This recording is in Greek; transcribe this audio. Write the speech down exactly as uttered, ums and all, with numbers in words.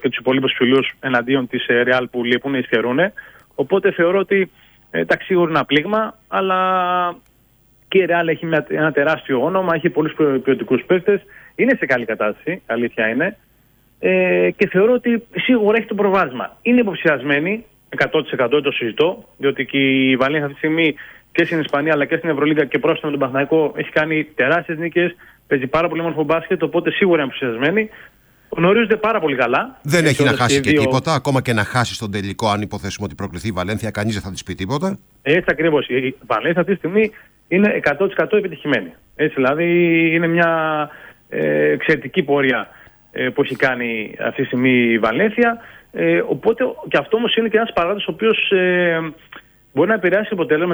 και τους υπολείπους φιλούς εναντίον της Real που λείπουν, υστερούν. Οπότε θεωρώ ότι εντάξει, σίγουρα είναι ένα πλήγμα, αλλά και η Real έχει μια, ένα τεράστιο όνομα, έχει πολλούς ποιοτικούς παίκτες, είναι σε καλή κατάσταση, αλήθεια είναι. Ε, και θεωρώ ότι σίγουρα έχει το προβάδισμα. Είναι υποψιασμένη, εκατό τοις εκατό το συζητώ, διότι και η Βαλένθια αυτή τη στιγμή και στην Ισπανία αλλά και στην Ευρωλίγκα και πρόσφατα με τον Παναθηναϊκό έχει κάνει τεράστιες νίκες, παίζει πάρα πολύ όμορφο μπάσκετ, οπότε σίγουρα είναι υποψιασμένη. Γνωρίζονται πάρα πολύ καλά. Δεν έχει να χάσει και, δύο... και τίποτα, ακόμα και να χάσει στον τελικό, αν υποθέσουμε ότι προκληθεί η Βαλένθια, κανείς δεν θα της πει τίποτα. Έτσι ακριβώς. Η Βαλένθια αυτή τη στιγμή είναι εκατό τοις εκατό επιτυχημένη. Έτσι, δηλαδή είναι μια ε, εξαιρετική πορεία ε, που έχει κάνει αυτή τη στιγμή η Βαλένθια. Ε, οπότε και αυτό όμως είναι και ένας παράγοντας ο οποίος ε, μπορεί να επηρεάσει το αποτέλεσμα.